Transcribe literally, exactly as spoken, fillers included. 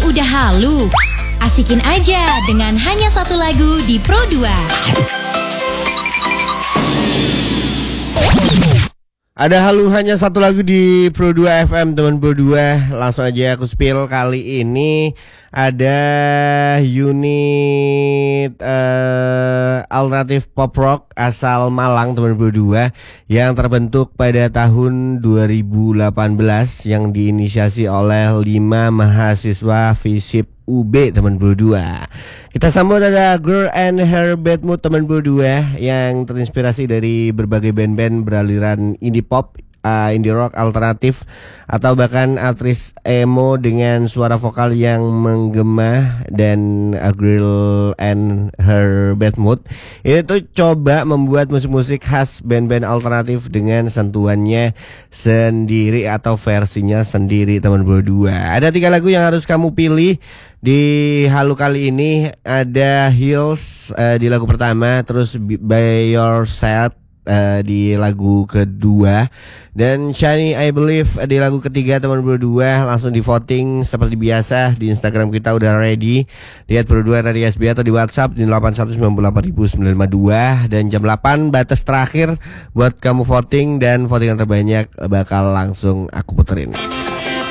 udah halu? Asikin aja dengan hanya satu lagu di Pro dua. Ada halu hanya satu lagu di Pro dua F M, teman Pro dua. Langsung aja aku spill. Kali ini ada unit uh, alternatif pop rock asal Malang, teman Pro dua, yang terbentuk pada tahun dua ribu delapan belas, yang diinisiasi oleh lima mahasiswa FISIP U B, teman Pro dua. Kita sambut ada Girl and Her Bad Mood, teman Pro dua, yang terinspirasi dari berbagai band-band beraliran indie pop, uh, indie rock, alternatif, atau bahkan aktris emo dengan suara vokal yang menggema. Dan A Girl and Her Bad Mood itu coba membuat musik-musik khas band-band alternatif dengan sentuhannya sendiri atau versinya sendiri, teman Pro dua. Ada tiga lagu yang harus kamu pilih di halu kali ini. Ada Heels uh, di lagu pertama, terus By Yourself uh, di lagu kedua, dan Shiny I Believe di lagu ketiga, teman Pro dua. Langsung di voting seperti biasa di Instagram kita udah ready. Lihat Pro dua dari S B atau di WhatsApp di delapan satu sembilan delapan sembilan lima dua, dan jam delapan batas terakhir buat kamu voting, dan voting yang terbanyak bakal langsung aku puterin.